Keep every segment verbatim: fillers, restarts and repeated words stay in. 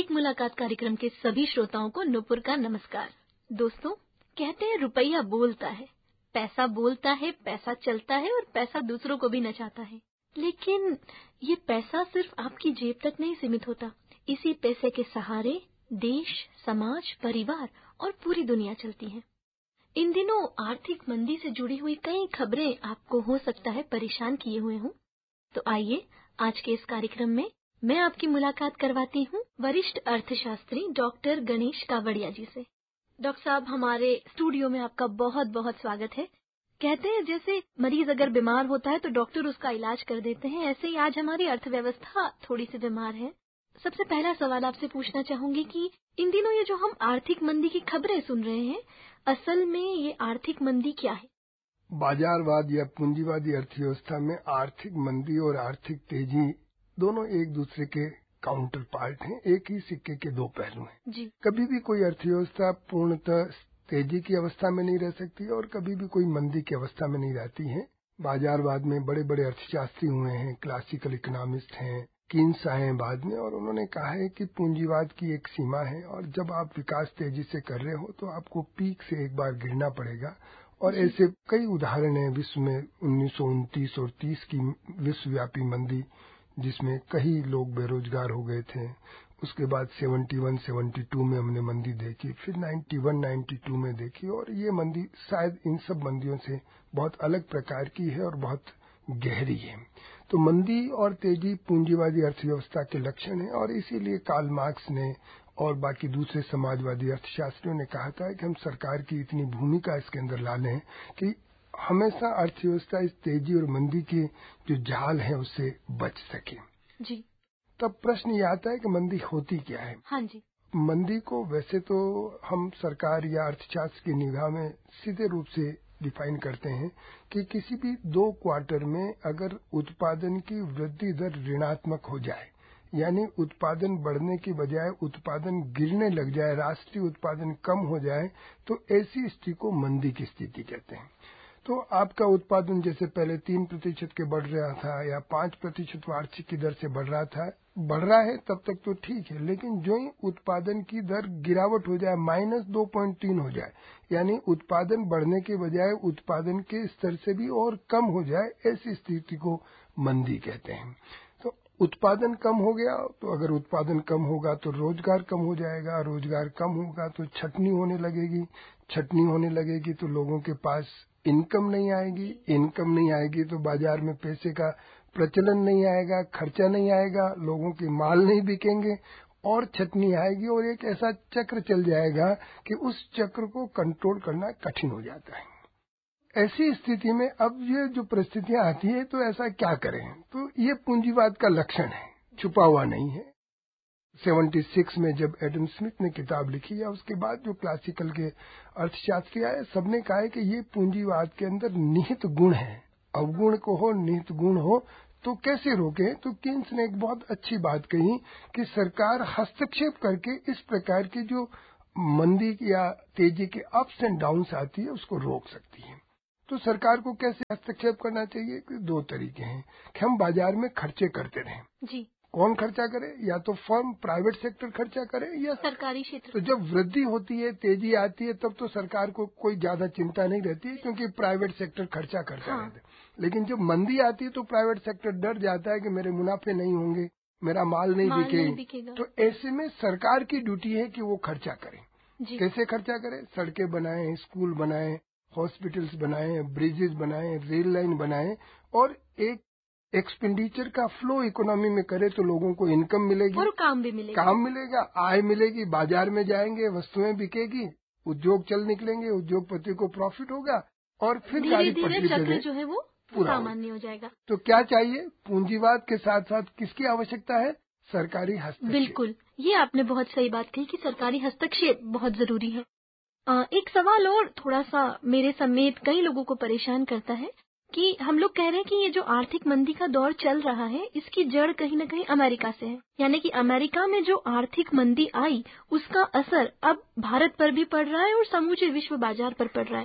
एक मुलाकात कार्यक्रम के सभी श्रोताओं को नूपुर का नमस्कार। दोस्तों, कहते हैं रुपया बोलता है, पैसा बोलता है, पैसा चलता है और पैसा दूसरों को भी नचाता है। लेकिन ये पैसा सिर्फ आपकी जेब तक नहीं सीमित होता। इसी पैसे के सहारे देश, समाज, परिवार और पूरी दुनिया चलती है। इन दिनों आर्थिक मंदी से जुड़ी हुई कई खबरें आपको हो सकता है परेशान किए हुए हों। तो आइए आज के इस कार्यक्रम में मैं आपकी मुलाकात करवाती हूँ वरिष्ठ अर्थशास्त्री डॉक्टर गणेश कावड़िया जी से। डॉक्टर साहब, हमारे स्टूडियो में आपका बहुत बहुत स्वागत है। कहते हैं जैसे मरीज अगर बीमार होता है तो डॉक्टर उसका इलाज कर देते हैं, ऐसे ही आज हमारी अर्थव्यवस्था थोड़ी सी बीमार है। सबसे पहला सवाल आपसे पूछना चाहूंगी कि इन दिनों ये जो हम आर्थिक मंदी की खबरें सुन रहे हैं, असल में ये आर्थिक मंदी क्या है? बाजारवाद या पूंजीवादी अर्थव्यवस्था में आर्थिक मंदी और आर्थिक तेजी दोनों एक दूसरे के काउंटर पार्ट हैं, एक ही सिक्के के दो पहलू हैं। जी। कभी भी कोई अर्थव्यवस्था पूर्णतः तेजी की अवस्था में नहीं रह सकती और कभी भी कोई मंदी की अवस्था में नहीं रहती है। बाजारवाद में बड़े बड़े अर्थशास्त्री हुए हैं, क्लासिकल इकोनॉमिस्ट हैं, कीन्स आए हैं बाद में, और उन्होंने कहा है कि पूंजीवाद की एक सीमा है और जब आप विकास तेजी से कर रहे हो तो आपको पीक से एक बार गिरना पड़ेगा। और ऐसे कई उदाहरण हैं विश्व में। उन्नीस सौ उनतीस और तीस की विश्वव्यापी मंदी जिसमें कई लोग बेरोजगार हो गए थे। उसके बाद इकहत्तर बहत्तर में हमने मंदी देखी, फिर इक्यानवे बानवे में देखी, और ये मंदी शायद इन सब मंदियों से बहुत अलग प्रकार की है और बहुत गहरी है। तो मंदी और तेजी पूंजीवादी अर्थव्यवस्था के लक्षण है और इसीलिए कार्ल मार्क्स ने और बाकी दूसरे समाजवादी अर्थशास्त्रियों ने कहा था कि हम सरकार की इतनी भूमिका इसके अंदर ला लें कि हमेशा अर्थव्यवस्था इस तेजी और मंदी के जो जाल है उससे बच सके। जी। तब प्रश्न ये आता है कि मंदी होती क्या है? हाँ जी। मंदी को वैसे तो हम सरकार या अर्थशास्त्र की निगाह में सीधे रूप से डिफाइन करते हैं कि किसी भी दो क्वार्टर में अगर उत्पादन की वृद्धि दर ऋणात्मक हो जाए, यानी उत्पादन बढ़ने की बजाय उत्पादन गिरने लग जाए, राष्ट्रीय उत्पादन कम हो जाए, तो ऐसी स्थिति को मंदी की स्थिति कहते हैं। तो आपका उत्पादन जैसे पहले तीन प्रतिशत के बढ़ रहा था या पांच प्रतिशत वार्षिक की दर से बढ़ रहा था, बढ़ रहा है तब तक तो ठीक है, लेकिन जो ही उत्पादन की दर गिरावट हो जाए, माइनस दो पॉइंट तीन हो जाए, यानी उत्पादन बढ़ने के बजाय उत्पादन के स्तर से भी और कम हो जाए, ऐसी स्थिति को मंदी कहते हैं। तो उत्पादन कम हो गया, तो अगर उत्पादन कम होगा तो रोजगार कम हो जाएगा, रोजगार कम होगा तो छटनी होने लगेगी, छटनी होने लगेगी तो लोगों के पास इनकम नहीं आएगी, इनकम नहीं आएगी तो बाजार में पैसे का प्रचलन नहीं आएगा, खर्चा नहीं आएगा, लोगों के माल नहीं बिकेंगे और छटनी आएगी और एक ऐसा चक्र चल जाएगा कि उस चक्र को कंट्रोल करना कठिन हो जाता है। ऐसी स्थिति में अब ये जो परिस्थितियां आती है तो ऐसा क्या करें? तो ये पूंजीवाद का लक्षण है, छुपा हुआ नहीं है। छिहत्तर में जब एडम स्मिथ ने किताब लिखी या उसके बाद जो क्लासिकल के अर्थशास्त्री आए, सबने कहा है कि ये पूंजीवाद के अंदर निहित गुण है। अवगुण को हो, निहित गुण हो, तो कैसे रोकें? तो कीन्स ने एक बहुत अच्छी बात कही कि सरकार हस्तक्षेप करके इस प्रकार की जो मंदी या तेजी के अप्स एंड डाउन्स आती है उसको रोक सकती है। तो सरकार को कैसे हस्तक्षेप करना चाहिए? दो तरीके हैं कि हम बाजार में खर्चे करते रहें। जी। कौन खर्चा करे? या तो फर्म, प्राइवेट सेक्टर खर्चा करे या सरकारी क्षेत्र। तो जब वृद्धि होती है, तेजी आती है, तब तो सरकार को कोई ज्यादा चिंता नहीं रहती है क्योंकि प्राइवेट सेक्टर खर्चा करता हाँ। रहता है। लेकिन जब मंदी आती है तो प्राइवेट सेक्टर डर जाता है कि मेरे मुनाफे नहीं होंगे, मेरा माल नहीं बिकेगा। तो ऐसे में सरकार की ड्यूटी है कि वो खर्चा करे। कैसे खर्चा करे? सड़कें बनाए, स्कूल बनाए, हॉस्पिटल्स बनाए, ब्रिजेस बनाए, रेल लाइन बनाए और एक एक्सपेंडिचर का फ्लो इकोनॉमी में करे तो लोगों को इनकम मिलेगी और काम भी मिलेगा, काम मिलेगा, आय मिलेगी, बाजार में जाएंगे, वस्तुएं बिकेगी, उद्योग चल निकलेंगे, उद्योगपति को प्रॉफिट होगा और फिर धीरे धीरे चक्र जो है वो सामान्य हो जाएगा। तो क्या चाहिए? पूंजीवाद के साथ साथ किसकी आवश्यकता है? सरकारी हस्तक्षेप। बिल्कुल, ये आपने बहुत सही बात कही कि सरकारी हस्तक्षेप बहुत जरूरी है। आ, एक सवाल और थोड़ा सा मेरे समेत कई लोगों को परेशान करता है कि हम लोग कह रहे हैं कि ये जो आर्थिक मंदी का दौर चल रहा है इसकी जड़ कहीं न कहीं अमेरिका से है, यानी कि अमेरिका में जो आर्थिक मंदी आई उसका असर अब भारत पर भी पड़ रहा है और समूचे विश्व बाजार पर पड़ रहा है।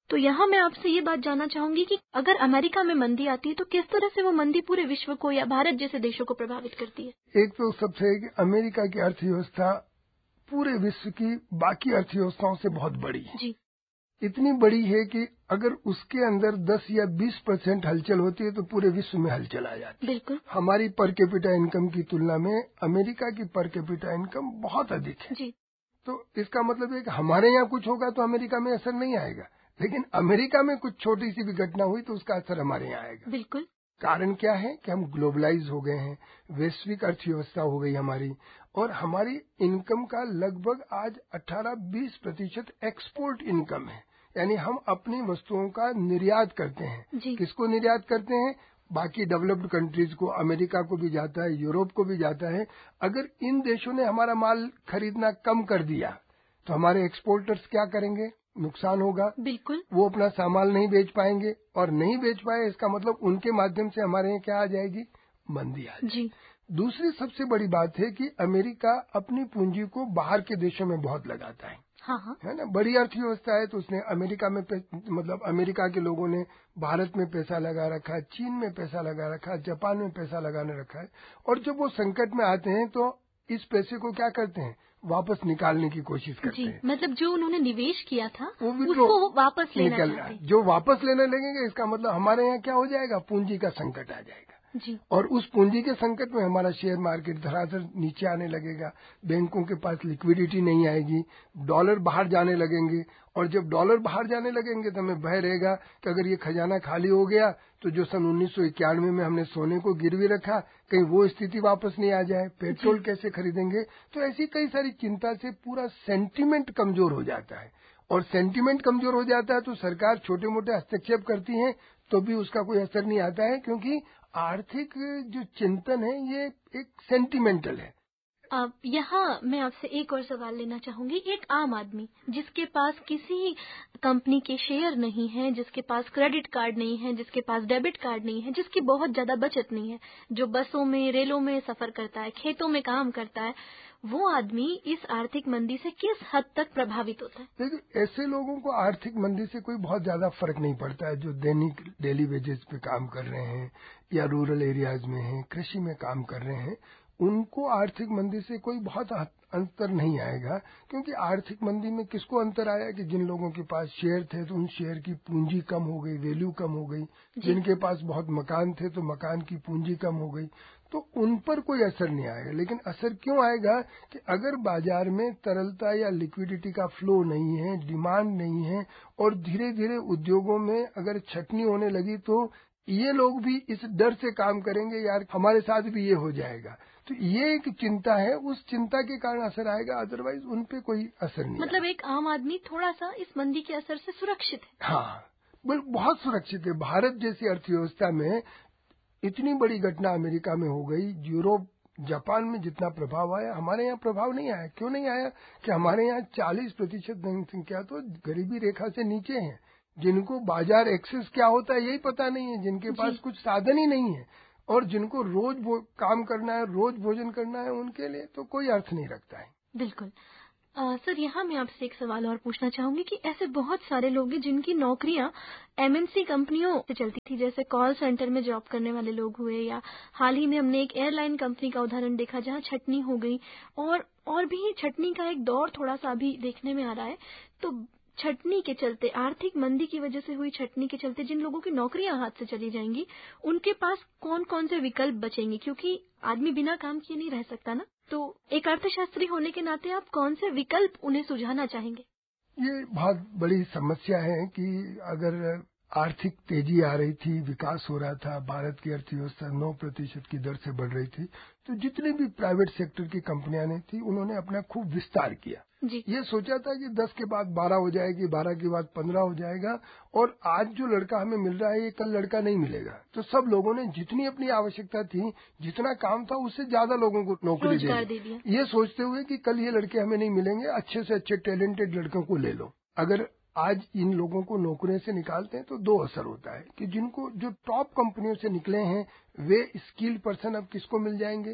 तो यहाँ मैं आपसे ये बात जानना चाहूंगी कि अगर अमेरिका में मंदी आती है तो किस तरह से वो मंदी पूरे विश्व को या भारत जैसे देशों को प्रभावित करती है? एक तो सबसे है कि अमेरिका की अर्थव्यवस्था पूरे विश्व की बाकी अर्थव्यवस्थाओं से बहुत बड़ी है। जी। इतनी बड़ी है कि अगर उसके अंदर दस या बीस परसेंट हलचल होती है तो पूरे विश्व में हलचल आ जाती है। बिल्कुल। हमारी पर कैपिटा इनकम की तुलना में अमेरिका की पर कैपिटा इनकम बहुत अधिक है। जी। तो इसका मतलब है कि हमारे यहाँ कुछ होगा तो अमेरिका में असर नहीं आएगा, लेकिन अमेरिका में कुछ छोटी सी भी घटना हुई तो उसका असर हमारे यहाँ आएगा। बिल्कुल। कारण क्या है कि हम ग्लोबलाइज हो गए हैं, वैश्विक अर्थव्यवस्था हो गई हमारी, और हमारी इनकम का लगभग आज अठारह बीस प्रतिशत एक्सपोर्ट इनकम है, यानी हम अपनी वस्तुओं का निर्यात करते हैं। जी। किसको निर्यात करते हैं? बाकी डेवलप्ड कंट्रीज को, अमेरिका को भी जाता है, यूरोप को भी जाता है। अगर इन देशों ने हमारा माल खरीदना कम कर दिया तो हमारे एक्सपोर्टर्स क्या करेंगे? नुकसान होगा। बिल्कुल। वो अपना सामान नहीं बेच पाएंगे, और नहीं बेच पाए इसका मतलब उनके माध्यम से हमारे यहाँ क्या आ जाएगी? मंदी आ जाएगी। जी। दूसरी सबसे बड़ी बात है कि अमेरिका अपनी पूंजी को बाहर के देशों में बहुत लगाता है। हाँ हाँ। है ना, बड़ी अर्थव्यवस्था है तो उसने अमेरिका में मतलब अमेरिका के लोगों ने भारत में पैसा लगा रखा है, चीन में पैसा लगा रखा है, जापान में पैसा लगाने रखा है, और जब वो संकट में आते हैं तो इस पैसे को क्या करते हैं? वापस निकालने की कोशिश करते हैं। मतलब जो उन्होंने निवेश किया था वो भी उसको वापस लेना निकल रहा है। जो वापस लेने लगेंगे इसका मतलब हमारे यहाँ क्या हो जाएगा? पूंजी का संकट आ जाएगा। जी। और उस पूंजी के संकट में हमारा शेयर मार्केट धराधर नीचे आने लगेगा, बैंकों के पास लिक्विडिटी नहीं आएगी, डॉलर बाहर जाने लगेंगे, और जब डॉलर बाहर जाने लगेंगे तो हमें भय रहेगा कि अगर ये खजाना खाली हो गया तो जो सन उन्नीस सौ इक्यानवे में हमने सोने को गिरवी रखा, कहीं वो स्थिति वापस नहीं आ जाए, पेट्रोल कैसे खरीदेंगे? तो ऐसी कई सारी चिंता से पूरा सेंटीमेंट कमजोर हो जाता है, और सेंटीमेंट कमजोर हो जाता है तो सरकार छोटे मोटे हस्तक्षेप करती है तो भी उसका कोई असर नहीं आता है, क्योंकि आर्थिक जो चिंतन है ये एक सेंटिमेंटल है। अब यहाँ मैं आपसे एक और सवाल लेना चाहूंगी। एक आम आदमी जिसके पास किसी कंपनी के शेयर नहीं है, जिसके पास क्रेडिट कार्ड नहीं है, जिसके पास डेबिट कार्ड नहीं है, जिसकी बहुत ज्यादा बचत नहीं है, जो बसों में रेलों में सफर करता है, खेतों में काम करता है, वो आदमी इस आर्थिक मंदी से किस हद तक प्रभावित होता है? देखिए, ऐसे लोगों को आर्थिक मंदी से कोई बहुत ज्यादा फर्क नहीं पड़ता है। जो दैनिक डेली वेजेस पे काम कर रहे हैं या रूरल एरियाज में हैं, कृषि में काम कर रहे हैं, उनको आर्थिक मंदी से कोई बहुत अंतर नहीं आएगा। क्योंकि आर्थिक मंदी में किसको अंतर आया कि जिन लोगों के पास शेयर थे तो उन शेयर की पूंजी कम हो गई, वैल्यू कम हो गई, जिनके पास बहुत मकान थे तो मकान की पूंजी कम हो गई, तो उन पर कोई असर नहीं आएगा। लेकिन असर क्यों आएगा कि अगर बाजार में तरलता या लिक्विडिटी का फ्लो नहीं है, डिमांड नहीं है, और धीरे धीरे उद्योगों में अगर छटनी होने लगी तो ये लोग भी इस डर से काम करेंगे, यार हमारे साथ भी ये हो जाएगा। तो ये एक चिंता है, उस चिंता के कारण असर आएगा, अदरवाइज उन पे कोई असर नहीं। मतलब एक आम आदमी थोड़ा सा इस मंदी के असर से सुरक्षित है। हाँ, बहुत सुरक्षित है। भारत जैसी अर्थव्यवस्था में इतनी बड़ी घटना अमेरिका में हो गई, यूरोप जापान में जितना प्रभाव आया, हमारे यहाँ प्रभाव नहीं आया। क्यों नहीं आया? कि हमारे यहाँ चालीस प्रतिशत जनसंख्या तो गरीबी रेखा से नीचे है, जिनको बाजार एक्सेस क्या होता है यही पता नहीं है, जिनके पास कुछ साधन ही नहीं है, और जिनको रोज काम करना है, रोज भोजन करना है, उनके लिए तो कोई अर्थ नहीं रखता है। बिल्कुल। आ, सर, यहाँ मैं आपसे एक सवाल और पूछना चाहूंगी कि ऐसे बहुत सारे लोग हैं जिनकी नौकरियां एमएनसी कंपनियों से चलती थी, जैसे कॉल सेंटर में जॉब करने वाले लोग हुए, या हाल ही में हमने एक एयरलाइन कंपनी का उदाहरण देखा जहां छटनी हो गई, और और भी छटनी का एक दौर थोड़ा सा अभी देखने में आ रहा है। तो छटनी के चलते, आर्थिक मंदी की वजह से हुई छटनी के चलते जिन लोगों की नौकरियां हाथ से चली जाएंगी, उनके पास कौन कौन से विकल्प बचेंगे? क्योंकि आदमी बिना काम किए नहीं रह सकता ना। तो एक अर्थशास्त्री होने के नाते आप कौन से विकल्प उन्हें सुझाना चाहेंगे? ये बहुत बड़ी समस्या है कि अगर आर्थिक तेजी आ रही थी, विकास हो रहा था, भारत की अर्थव्यवस्था नौ प्रतिशत की दर से बढ़ रही थी, तो जितनी भी प्राइवेट सेक्टर की कंपनियां ने थी उन्होंने अपना खूब विस्तार किया। जी। ये सोचा था कि दस के बाद बारह हो जाएगी, बारह के बाद पंद्रह हो जाएगा, और आज जो लड़का हमें मिल रहा है ये कल लड़का नहीं मिलेगा। तो सब लोगों ने जितनी अपनी आवश्यकता थी, जितना काम था, उससे ज्यादा लोगों को नौकरी दे दी, ये सोचते हुए कि कल ये लड़के हमें नहीं मिलेंगे, अच्छे से अच्छे टैलेंटेड लड़कों को ले लो। अगर आज इन लोगों को नौकरियों से निकालते हैं तो दो असर होता है कि जिनको जो टॉप कंपनियों से निकले हैं वे स्किल्ड पर्सन अब किसको मिल जाएंगे?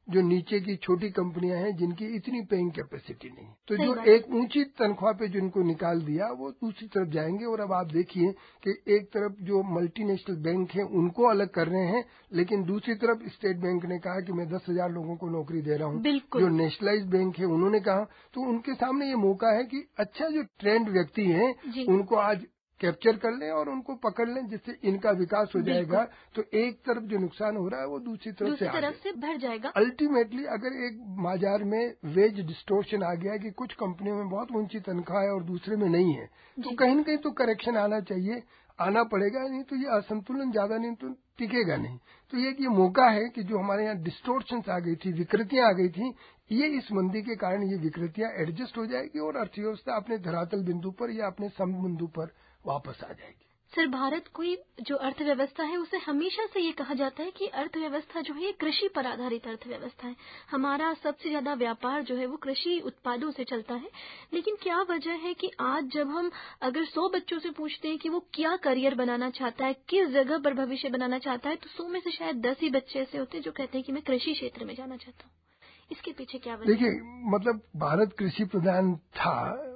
जो नीचे की छोटी कंपनियां हैं जिनकी इतनी पेइंग कैपेसिटी नहीं। तो सही जो बात। एक ऊंची तनख्वाह पे जिनको निकाल दिया वो दूसरी तरफ जाएंगे। और अब आप देखिए कि एक तरफ जो मल्टीनेशनल बैंक हैं उनको अलग कर रहे हैं, लेकिन दूसरी तरफ स्टेट बैंक ने कहा कि मैं दस हजार लोगों को नौकरी दे रहा हूँ। बिल्कुल। जो नेशनलाइज बैंक है उन्होंने कहा। तो उनके सामने ये मौका है कि अच्छा जो ट्रेंड व्यक्ति हैं उनको आज कैप्चर कर लें और उनको पकड़ लें, जिससे इनका विकास हो जाएगा। तो एक तरफ जो नुकसान हो रहा है वो दूसरी तरफ दूसरी से तरफ से बढ़ जाएगा। अल्टीमेटली अगर एक बाजार में वेज डिस्टोर्शन आ गया कि कुछ कंपनियों में बहुत ऊंची तनख्वाह है और दूसरे में नहीं है, तो कहीं न कहीं तो करेक्शन आना चाहिए, आना पड़ेगा। नहीं तो ये असंतुलन ज्यादा नहीं तो टिकेगा नहीं। तो ये एक ये मौका है कि जो हमारे यहाँ डिस्टोर्शंस आ गई थी, विकृतियां आ गई थी, ये इस मंदी के कारण ये विकृतियां एडजस्ट हो जाएगी और अर्थव्यवस्था अपने धरातल बिंदु पर या अपने सम बिंदु पर वापस आ जाएगी। सर, भारत की जो अर्थव्यवस्था है उसे हमेशा से ये कहा जाता है कि अर्थव्यवस्था जो है कृषि पर आधारित अर्थव्यवस्था है। हमारा सबसे ज्यादा व्यापार जो है वो कृषि उत्पादों से चलता है। लेकिन क्या वजह है कि आज जब हम अगर सौ बच्चों से पूछते हैं कि वो क्या करियर बनाना चाहता है, किस जगह पर भविष्य बनाना चाहता है, तो सौ में से शायद दस ही बच्चे ऐसे होते हैं जो कहते हैं कि मैं कृषि क्षेत्र में जाना चाहता हूँ। इसके पीछे क्या वजह? देखिए, मतलब भारत कृषि प्रधान था,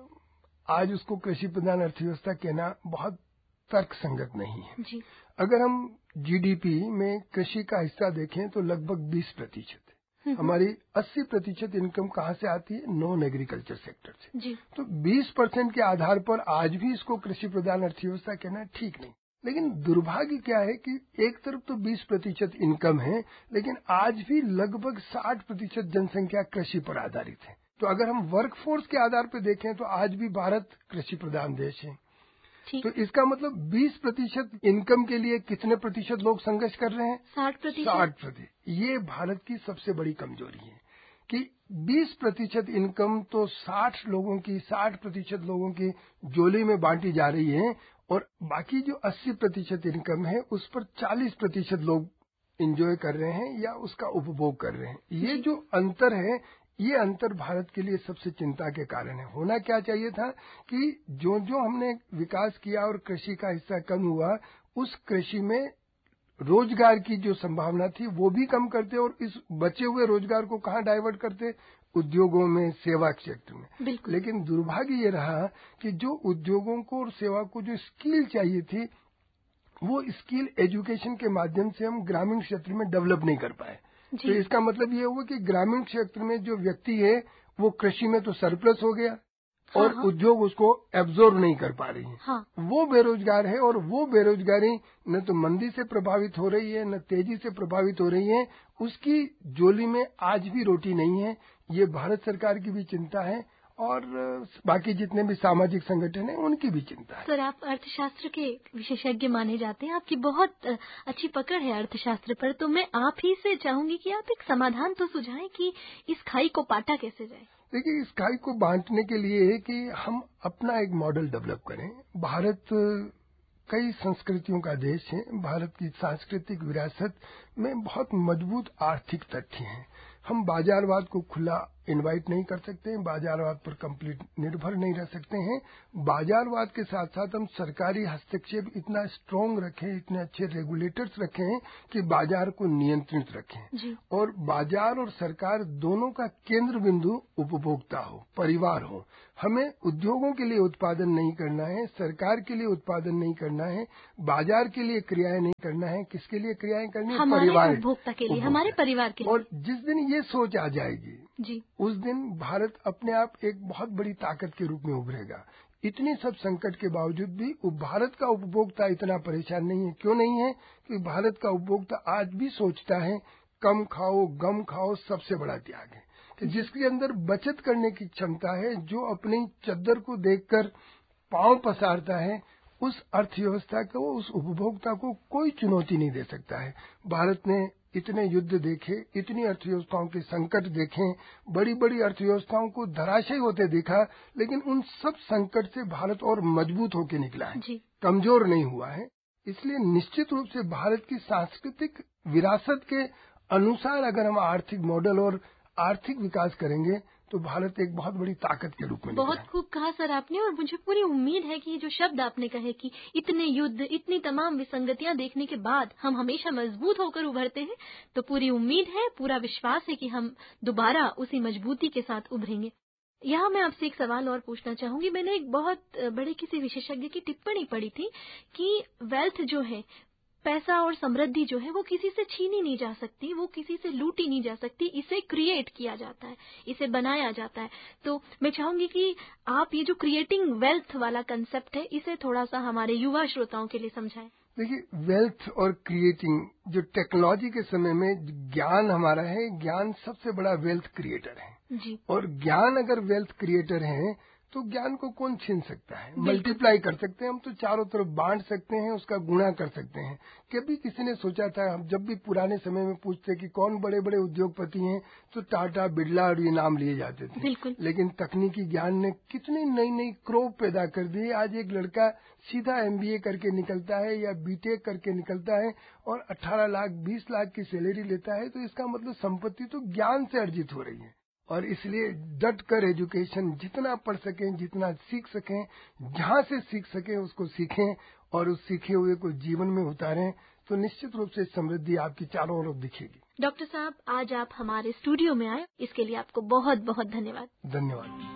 आज उसको कृषि प्रधान अर्थव्यवस्था कहना बहुत तर्क संगत नहीं है। जी। अगर हम जीडीपी में कृषि का हिस्सा देखें तो लगभग बीस प्रतिशत है। हमारी अस्सी प्रतिशत इनकम कहाँ से आती है? नॉन एग्रीकल्चर सेक्टर से। जी। तो बीस परसेंट के आधार पर आज भी इसको कृषि प्रधान अर्थव्यवस्था कहना ठीक नहीं। लेकिन दुर्भाग्य क्या है कि एक तरफ तो बीस प्रतिशत इनकम है, लेकिन आज भी लगभग साठ प्रतिशत जनसंख्या कृषि पर आधारित है। तो अगर हम वर्कफोर्स के आधार पर देखें तो आज भी भारत कृषि प्रधान देश है। तो इसका मतलब बीस प्रतिशत इनकम के लिए कितने प्रतिशत लोग संघर्ष कर रहे हैं? साठ प्रतिशत। साठ प्रतिशत। ये भारत की सबसे बड़ी कमजोरी है कि बीस प्रतिशत इनकम तो साठ लोगों की, साठ प्रतिशत लोगों की जोली में बांटी जा रही है और बाकी जो अस्सी प्रतिशत इनकम है उस पर चालीस प्रतिशत लोग एंजॉय कर रहे हैं या उसका उपभोग कर रहे हैं। ये जो अंतर है, ये अंतर भारत के लिए सबसे चिंता के कारण है। होना क्या चाहिए था कि जो जो हमने विकास किया और कृषि का हिस्सा कम हुआ, उस कृषि में रोजगार की जो संभावना थी वो भी कम करते और इस बचे हुए रोजगार को कहाँ डाइवर्ट करते? उद्योगों में, सेवा क्षेत्र में। लेकिन दुर्भाग्य ये रहा कि जो उद्योगों को और सेवा को जो स्किल चाहिए थी, वो स्किल एजुकेशन के माध्यम से हम ग्रामीण क्षेत्र में डेवलप नहीं कर पाए। तो इसका मतलब ये हुआ कि ग्रामीण क्षेत्र में जो व्यक्ति है वो कृषि में तो सरप्लस हो गया और हाँ, हाँ। उद्योग उसको एब्जॉर्ब नहीं कर पा रही है। हाँ। वो बेरोजगार है और वो बेरोजगारी न तो मंदी से प्रभावित हो रही है, न तेजी से प्रभावित हो रही है। उसकी जोली में आज भी रोटी नहीं है। ये भारत सरकार की भी चिंता है और बाकी जितने भी सामाजिक संगठन हैं उनकी भी चिंता है। सर, आप अर्थशास्त्र के विशेषज्ञ माने जाते हैं, आपकी बहुत अच्छी पकड़ है अर्थशास्त्र पर। तो मैं आप ही से चाहूंगी कि आप एक समाधान तो सुझाएं कि इस खाई को पाटा कैसे जाए। देखिए, इस खाई को बांटने के लिए कि हम अपना एक मॉडल डेवलप करें। भारत कई संस्कृतियों का देश है। भारत की सांस्कृतिक विरासत में बहुत मजबूत आर्थिक तथ्य हैं। हम बाजारवाद को खुला इनवाइट नहीं कर सकते हैं, बाजारवाद पर कंप्लीट निर्भर नहीं रह सकते हैं। बाजारवाद के साथ साथ हम सरकारी हस्तक्षेप इतना स्ट्रांग रखें, इतने अच्छे रेगुलेटर्स रखें कि बाजार को नियंत्रित रखें। और बाजार और सरकार दोनों का केंद्र बिंदु उपभोक्ता हो, परिवार हो। हमें उद्योगों के लिए उत्पादन नहीं करना है, सरकार के लिए उत्पादन नहीं करना है, बाजार के लिए क्रियाएं नहीं करना है। किसके लिए क्रियाएं करनी है? परिवार, उपभोक्ता के लिए, हमारे परिवार के लिए। और जिस दिन ये सोच आ जाएगी जी, उस दिन भारत अपने आप एक बहुत बड़ी ताकत के रूप में उभरेगा। इतनी सब संकट के बावजूद भी भारत का उपभोक्ता इतना परेशान नहीं है। क्यों नहीं है? कि भारत का उपभोक्ता आज भी सोचता है कम खाओ, गम खाओ, सबसे बड़ा त्याग है। कि जिसके अंदर बचत करने की क्षमता है, जो अपनी चद्दर को देखकर पांव पसारता है, उस अर्थव्यवस्था को, उस उपभोक्ता को कोई चुनौती नहीं दे सकता है। भारत ने इतने युद्ध देखे, इतनी अर्थव्यवस्थाओं के संकट देखे, बड़ी बड़ी अर्थव्यवस्थाओं को धराशायी होते देखा, लेकिन उन सब संकट से भारत और मजबूत होकर निकला है, कमजोर नहीं हुआ है। इसलिए निश्चित रूप से भारत की सांस्कृतिक विरासत के अनुसार अगर हम आर्थिक मॉडल और आर्थिक विकास करेंगे तो भारत एक बहुत बड़ी ताकत के रूप में बहुत खूब कहा सर आपने, और मुझे पूरी उम्मीद है कि ये जो शब्द आपने कहे कि इतने युद्ध, इतनी तमाम विसंगतियां देखने के बाद हम हमेशा मजबूत होकर उभरते हैं, तो पूरी उम्मीद है, पूरा विश्वास है कि हम दोबारा उसी मजबूती के साथ उभरेंगे। यहाँ मैं आपसे एक सवाल और पूछना चाहूंगी। मैंने एक बहुत बड़े किसी विशेषज्ञ की टिप्पणी पढ़ी थी कि वेल्थ जो है, पैसा और समृद्धि जो है, वो किसी से छीनी नहीं जा सकती, वो किसी से लूटी नहीं जा सकती, इसे क्रिएट किया जाता है, इसे बनाया जाता है। तो मैं चाहूंगी कि आप ये जो क्रिएटिंग वेल्थ वाला कंसेप्ट है, इसे थोड़ा सा हमारे युवा श्रोताओं के लिए समझाएं। देखिए, वेल्थ और क्रिएटिंग, जो टेक्नोलॉजी के समय में ज्ञान हमारा है, ज्ञान सबसे बड़ा वेल्थ क्रिएटर है जी। और ज्ञान अगर वेल्थ क्रिएटर है तो ज्ञान को कौन छीन सकता है? मल्टीप्लाई कर सकते हैं हम, तो चारों तरफ बांट सकते हैं, उसका गुणा कर सकते हैं। कभी किसी ने सोचा था, हम जब भी पुराने समय में पूछते कि कौन बड़े बड़े उद्योगपति हैं, तो टाटा, बिरला और ये नाम लिए जाते थे। बिल्कुल। लेकिन तकनीकी ज्ञान ने कितनी नई नई क्रोप पैदा कर दी। आज एक लड़का सीधा एमबीए करके निकलता है या बीटेक करके निकलता है और अठारह लाख बीस लाख की सैलरी लेता है, तो इसका मतलब संपत्ति तो ज्ञान से अर्जित हो रही है। और इसलिए डट कर एजुकेशन, जितना पढ़ सकें, जितना सीख सकें, जहाँ से सीख सकें उसको सीखें और उस सीखे हुए को जीवन में उतारें, तो निश्चित रूप से समृद्धि आपकी चारों ओर दिखेगी। डॉक्टर साहब, आज आप हमारे स्टूडियो में आए, इसके लिए आपको बहुत बहुत धन्यवाद। धन्यवाद।